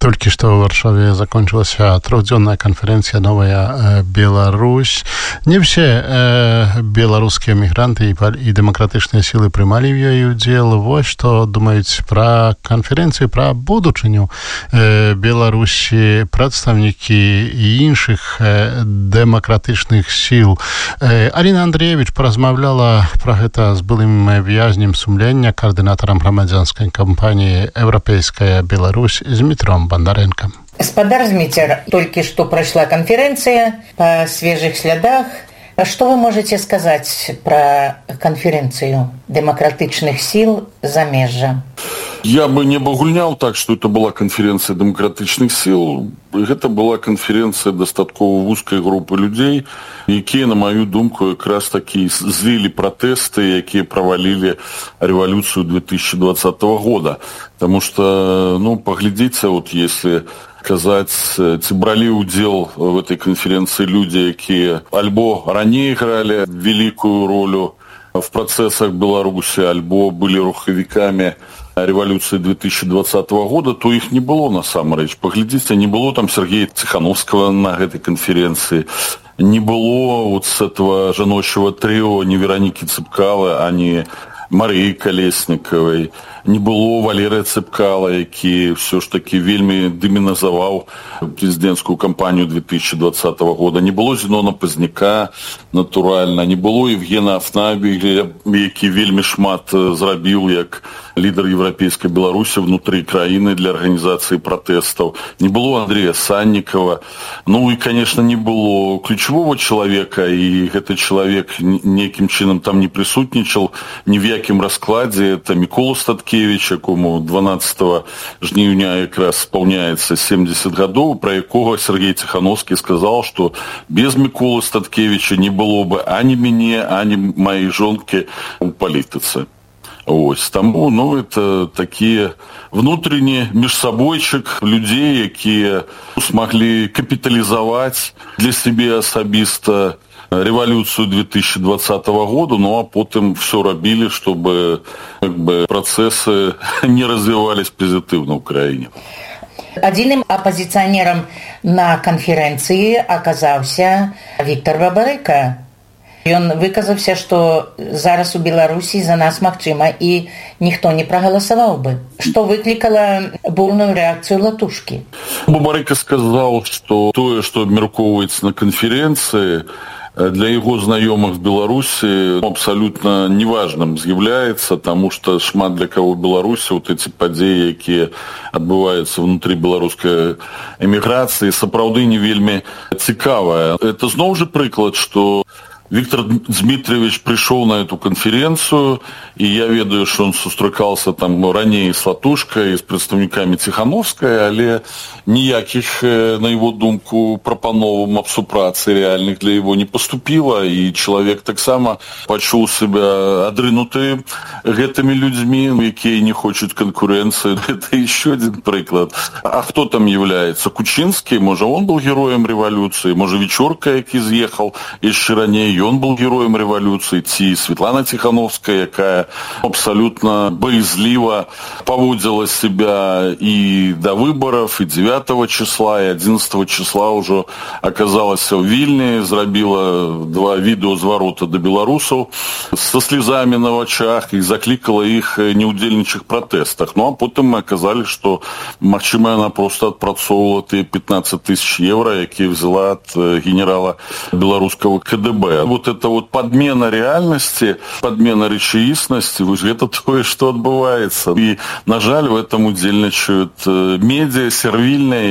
Только что в Варшаве закончилась трехдневная конференция «Новая Беларусь». Не все белорусские мигранты и демократичные силы принимали в ее удел. Вот что думают про конференцию, про будущее Беларуси представники інших демократичных сил. Арина Андреевич поразмовляла про это с былым в'язнем сумления, координатором громадянской кампании «Европейская Беларусь» Дмитром Бондаренко. Спадар Змитер, только что прошла конференция по свежих следах. Что вы можете сказать про конференцию демократичных сил замежжа? Я бы не обагульнял так, что это была конференция демократичных сил. Это была конференция достатково вузкой группы людей, якія, на мою думку, как раз таки злили протесты, якія провалили революцию 2020 года. Потому что, поглядите, вот если сказать, ці брали удел в этой конференции люди, якія альбо ранее играли великую роль в процессах Беларуси, альбо были руховиками революции 2020 года, то их не было на самом деле. Поглядите, не было там Сергея Цихановского на этой конференции, не было вот с этого жаночего трио ни Вероники Цепкалы, а не Марии Колесниковой, не было Валерия Цепкала, який все ж таки вельми демонизовал президентскую кампанию 2020 года, не было Зенона Поздняка, натурально, не было Евгена Афнабеля, який вельми шмат зрабіў як лидер Европейской Беларуси внутри краины для организации протестов, не было Андрея Санникова, и, конечно, не было ключевого человека, и этот человек неким чином там не присутничал ни в якім раскладе, это Микола Статкевич, якому 12 жнівня как раз исполняется 70 годов, про якого Сергей Цихановский сказал, что без Миколы Статкевича не было бы ані мяне, ані моей жонки у политицы. Ось, тому, это такие внутренние межсобойчик людей, якія смогли капитализовать для себя особисто революцию 2020 года, а потом все робили, чтобы процессы не развивались позитивно в Украине. Одним оппозиционером на конференции оказался Віктор Бабарэка. Ён выказаўся, што зараз у Беларусі за нас магчыма і ніхто не прагаласаваў бы, што выклікала бурную рэакцыю латушкі. Бабарэка сказал, что тое, что абмяркоўваецца на конференции, для его знакомых в Беларуси абсолютно неважным з'яўляецца, потому что шмат для кого в Беларуси вот эти падзеі, якія адбываюцца внутри беларускай эміграцыі, сапраўды не вельмі цікавая. Это зноў жа прыклад, что Виктор Дмитриевич пришел на эту конференцию, и я ведаю, что он сустракался там ранее с Латушкой, с представниками Цихановской, але ніяких, на его думку, прапановаў аб супрацы реальных для его не поступило, и человек так само почул себя адрынутым гэтымі людьми, якія не хочуць конкуренции. Это еще один приклад. А кто там является? Кучинский? Может, он был героем революции? Может, Вечорка, які з'ехал еще ранее, и он был героем революции, ці Светлана Тихановская, якая абсолютно боязливо поводила себя и до выборов, и 9 числа, и 11 числа уже оказалась в Вильне, зрабила 2 відеозворота до белорусов со слезами на очах и закликала их не удзельнічаць протестах. А потом мы оказались, что, магчыма, она просто отпрацоўвала те 15 тысяч евро, якія взяла от генерала белорусского КДБ. Вот это вот подмена реальности, подмена речеиснасці, это тое, что отбывается. И, на жаль, в этом удзельнічаюць медиа, сервильные,